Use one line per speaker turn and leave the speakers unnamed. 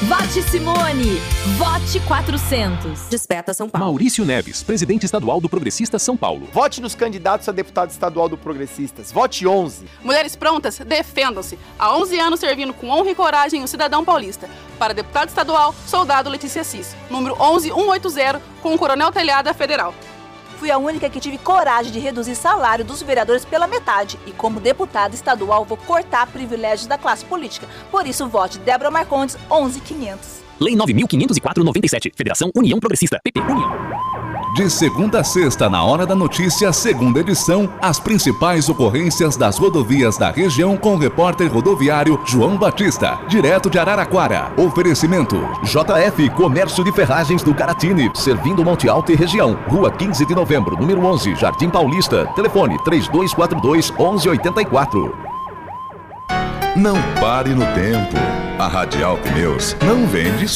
Vote Simone! Vote 400!
Desperta São Paulo.
Maurício Neves, presidente estadual do Progressistas São Paulo.
Vote nos candidatos a deputado estadual do Progressistas. Vote 11.
Mulheres prontas, defendam-se. Há 11 anos servindo com honra e coragem o cidadão paulista. Para deputado estadual, soldado Letícia Assis. Número 11180, com o Coronel Telhada Federal.
Fui a única que tive coragem de reduzir salário dos vereadores pela metade. E como deputada estadual, vou cortar privilégios da classe política. Por isso, vote Débora Marcondes, 11500.
Lei 9.504/97. Federação União Progressista. PP União.
De segunda a sexta, na Hora da Notícia, segunda edição, as principais ocorrências das rodovias da região com o repórter rodoviário João Batista, direto de Araraquara. Oferecimento:
JF Comércio de Ferragens do Caratini, servindo Monte Alto e região. Rua 15 de Novembro, número 11, Jardim Paulista. Telefone 3242-1184.
Não pare no tempo. A Radial Pneus não vende